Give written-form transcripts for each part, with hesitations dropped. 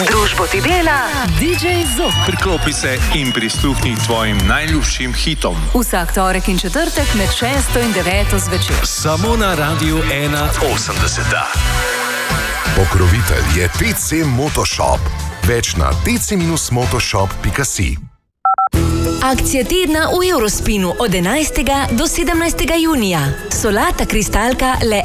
Družbo ti dela DJ Zok. Priklopi se in prisluhni tvojim najljubšim hitom. Vsak torek in četrtek med 6 in 9 zvečer. Samo na Radiu 81. Pokrovitelj je TC Motoshop. Več na tc-motoshop.si. Akcija tedna v Eurospinu od 11. do 17. junija. Solata kristalka le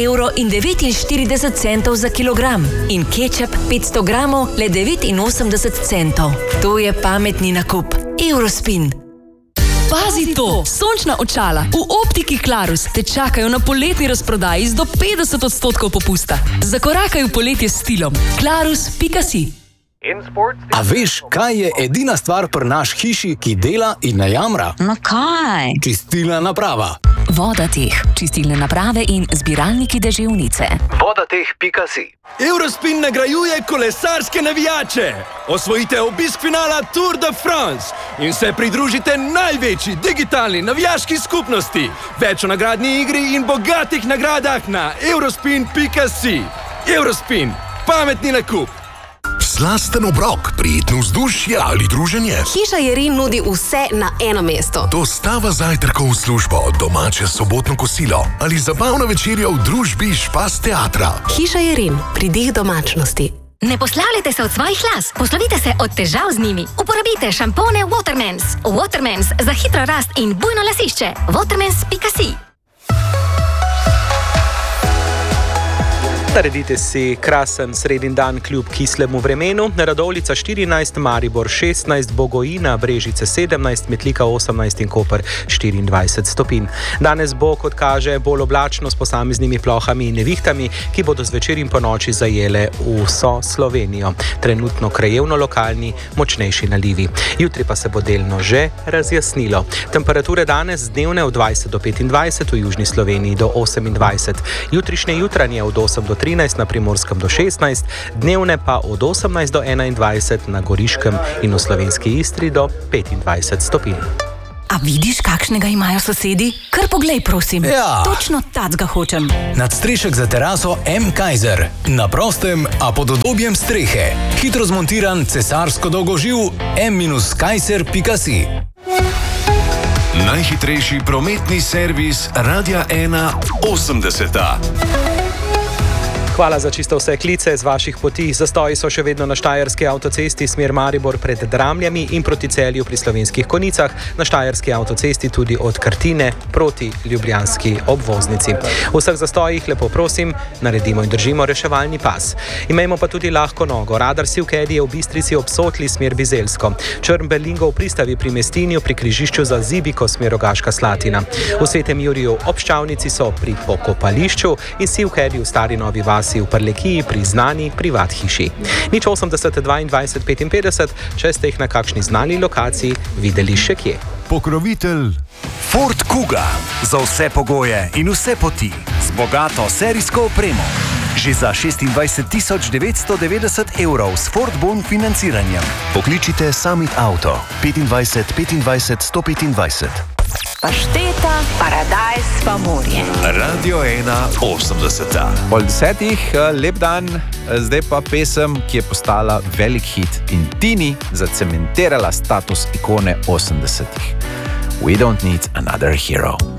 1,49 € za kilogram in kečap 500 gramov le 89 centov. To je pametni nakup. Eurospin. Pazi to! Sončna očala v optiki Clarus te čakajo na poletni razprodaji z do 50% popusta. Zakorakaj v poletje s stilom. Clarus.si. A veš, kaj je edina stvar pri naš hiši, ki dela in ne jamra? No kaj? Čistilna naprava. Vodateh, čistilne naprave in zbiralniki deževnice. Vodateh.si. Eurospin nagrajuje kolesarske navijače. Osvojite obisk finala Tour de France in se pridružite največji digitalni navijaški skupnosti. Več o nagradni igri in bogatih nagradah na eurospin.si. Eurospin. Pametni nakup. Slasten obrok, prijetno vzdušje ali druženje. Hiša Jerin nudi vse na eno mesto. Dostava zajtrkov v službo, domače sobotno kosilo ali zabavna večerja v družbi Špas teatra. Hiša Jerin, pridih domačnosti. Ne poslavljajte se od svojih las, poslovite se od težav z njimi. Uporabite šampone Watermans. Watermans za hitro rast in bujno lasišče. Watermans.si. Naredite si krasen sredin dan kljub kislemu vremenu. Radovljica 14, Maribor 16, Bogojina, Brežice 17, Metlika 18 in Koper 24 stopinj. Danes bo, kot kaže, bolj oblačno s posameznimi plohami in nevihtami, ki bodo zvečer in ponoči zajele vso Slovenijo. Trenutno krajevno lokalni, močnejši nalivi. Jutri pa se bo delno že razjasnilo. Temperature danes dnevne od 20 do 25, v južni Sloveniji do 28. Jutrišnje jutranje od 8 do 13, na Primorskem do 16, dnevne pa od 18 do 21, na Goriškem in v slovenski Istri do 25 stopinj. A vidiš, kakšnega imajo sosedi? Kar poglej, prosim. Ja. Točno tacga hočem. Nadstrešek za teraso M. Kaiser. Na prostem, a pod udobjem strehe. Hitro zmontiran cesarsko dolgoživ m-kaiser.si. Najhitrejši prometni servis Radia 81. Hvala za čisto vse klice z vaših poti. Zastoji so še vedno na Štajerski avtocesti smer Maribor pred Dramljami in proti Celju pri Slovenskih Konjicah, na Štajerski avtocesti tudi od Krtine proti Ljubljanski obvoznici. V vseh zastojih lepo prosim, naredimo in držimo reševalni pas. Imejmo pa tudi lahko nogo. Radar Sivkedi je v Bistrici ob Sotli smer Bizeljsko. Črn Berlingov pristavi pri Mestinju pri križišču za Zibiko smer Rogaška Slatina. V Svetem Juriju ob Ščavnici so pri pokopališču in Sivkedi v Stari Novi Vasi v Prlekiji pri znani privat hiši. 080 22 55, če ste jih na kakšni znani lokaciji videli še kje. Pokrovitelj Ford Kuga. Za vse pogoje in vse poti. Z bogato serijsko opremo. Že za 26 990 € s Ford Bon financiranjem. Pokličite Summit Auto 25 25 125. Pašteta, paradajz pa morje. Radio 81. Pol 10, lep dan, zdaj pa pesem, ki je postala velik hit in Tini zacementirala status ikone 80. We don't need another hero.